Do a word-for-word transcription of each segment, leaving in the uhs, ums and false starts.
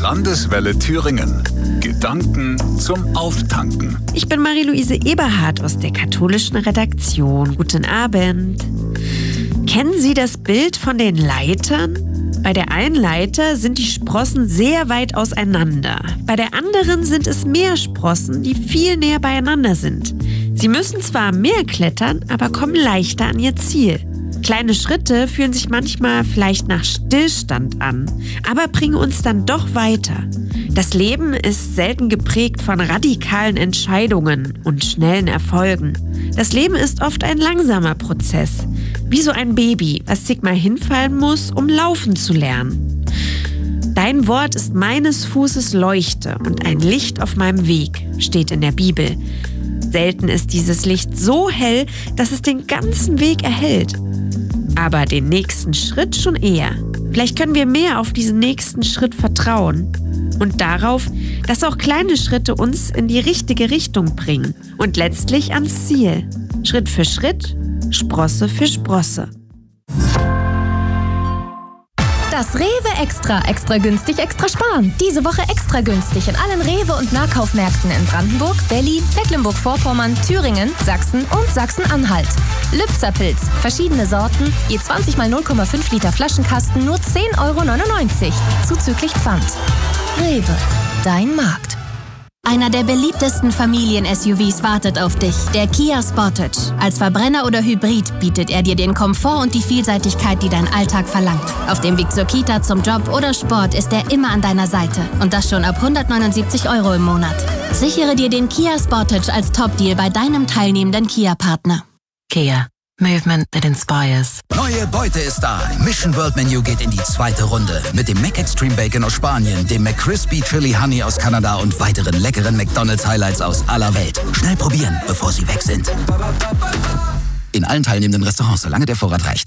Landeswelle Thüringen. Gedanken zum Auftanken. Ich bin Marie-Luise Eberhardt aus der katholischen Redaktion. Guten Abend. Kennen Sie das Bild von den Leitern? Bei der einen Leiter sind die Sprossen sehr weit auseinander. Bei der anderen sind es mehr Sprossen, die viel näher beieinander sind. Sie müssen zwar mehr klettern, aber kommen leichter an ihr Ziel. Kleine Schritte fühlen sich manchmal vielleicht nach Stillstand an, aber bringen uns dann doch weiter. Das Leben ist selten geprägt von radikalen Entscheidungen und schnellen Erfolgen. Das Leben ist oft ein langsamer Prozess, wie so ein Baby, was sich mal hinfallen muss, um laufen zu lernen. Dein Wort ist meines Fußes Leuchte und ein Licht auf meinem Weg, steht in der Bibel. Selten ist dieses Licht so hell, dass es den ganzen Weg erhellt. Aber den nächsten Schritt schon eher. Vielleicht können wir mehr auf diesen nächsten Schritt vertrauen und darauf, dass auch kleine Schritte uns in die richtige Richtung bringen und letztlich ans Ziel. Schritt für Schritt, Sprosse für Sprosse. Das Rewe Extra. Extra günstig, extra sparen. Diese Woche extra günstig in allen Rewe- und Nahkaufmärkten in Brandenburg, Berlin, Mecklenburg-Vorpommern, Thüringen, Sachsen und Sachsen-Anhalt. Lübzer-Pilz. Verschiedene Sorten. Je zwanzig mal null Komma fünf Liter Flaschenkasten nur zehn Euro neunundneunzig. Zuzüglich Pfand. Rewe. Dein Markt. Einer der beliebtesten Familien-S U Vs wartet auf dich, der Kia Sportage. Als Verbrenner oder Hybrid bietet er dir den Komfort und die Vielseitigkeit, die dein Alltag verlangt. Auf dem Weg zur Kita, zum Job oder Sport ist er immer an deiner Seite. Und das schon ab hundertneunundsiebzig Euro im Monat. Sichere dir den Kia Sportage als Top-Deal bei deinem teilnehmenden Kia-Partner. Kia. Movement that inspires. Neue Beute ist da. Mission World Menu geht in die zweite Runde. Mit dem Mac Extreme Bacon aus Spanien, dem McCrispy Chili Honey aus Kanada und weiteren leckeren McDonald's Highlights aus aller Welt. Schnell probieren, bevor sie weg sind. In allen teilnehmenden Restaurants, solange der Vorrat reicht.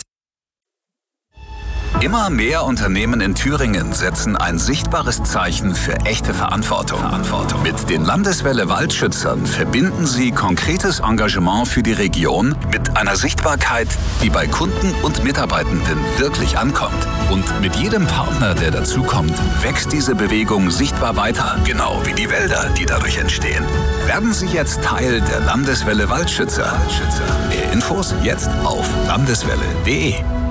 Immer mehr Unternehmen in Thüringen setzen ein sichtbares Zeichen für echte Verantwortung. Verantwortung. Mit den Landeswelle Waldschützern verbinden sie konkretes Engagement für die Region mit einer Sichtbarkeit, die bei Kunden und Mitarbeitenden wirklich ankommt. Und mit jedem Partner, der dazukommt, wächst diese Bewegung sichtbar weiter, genau wie die Wälder, die dadurch entstehen. Werden Sie jetzt Teil der Landeswelle Waldschützer. Mehr Infos jetzt auf landeswelle punkt de.